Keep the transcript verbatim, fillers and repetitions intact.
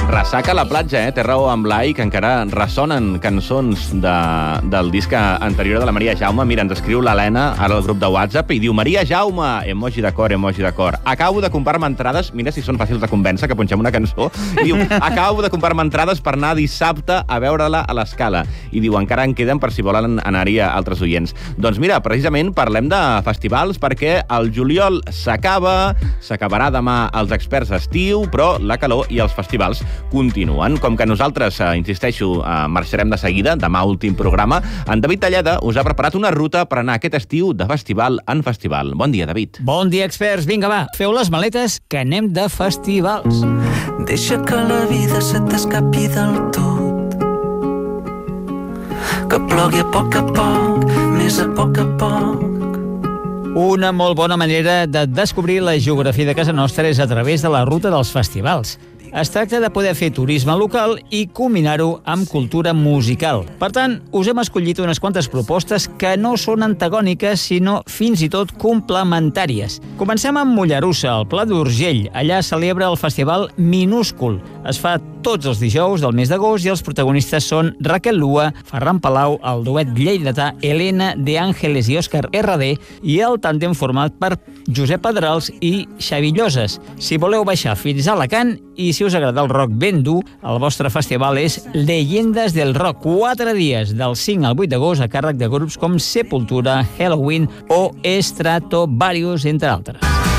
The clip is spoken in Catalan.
Ressaca a la platja, eh? Té raó amb l'Ai, que encara ressonen cançons de, del disc anterior de la Maria Jaume. Mira, ens escriu l'Helena ara al grup de WhatsApp i diu: Maria Jaume, emoji de cor, emoji de cor. Acabo de comprar-me entrades, mira si són fàcils de convèncer, que punxem una cançó. I diu: acabo de comprar-me entrades per anar dissabte a veure-la a l'Escala. I diu: encara en queden per si volen anar-hi a altres oients. Doncs mira, precisament parlem de festivals, perquè el juliol s'acaba, s'acabarà demà els experts estiu, però la calor i els festivals continuen. Com que nosaltres, eh, insisteixo, eh, marxarem de seguida, demà últim programa, en David Talleda us ha preparat una ruta per anar aquest estiu de festival en festival. Bon dia, David. Bon dia, experts. Vinga, va, feu les maletes, que anem de festivals. Deixa que la vida se t'escapi del tot, que plogui a poc a poc, més a poc a poc. Una molt bona manera de descobrir la geografia de casa nostra és a través de la ruta dels festivals. Es tracta de poder fer turisme local i combinar-ho amb cultura musical. Per tant, us hem escollit unes quantes propostes que no són antagòniques, sinó fins i tot complementàries. Comencem amb Mollerussa, al Pla d'Urgell. Allà celebra el festival Minúscul. Es fa tots els dijous del mes d'agost i els protagonistes són Raquel Lua, Ferran Palau, el duet lleidatà Helena de Ángeles i Òscar erra de i el tàndem format per Josep Pedrals i Xavi Lloses. Si voleu baixar fins a Alacant i si us agrada el rock ben dur, el vostre festival és Leyendas del Rock. Quatre dies, del cinc al vuit d'agost, a càrrec de grups com Sepultura, Halloween o Stratovarius, entre altres.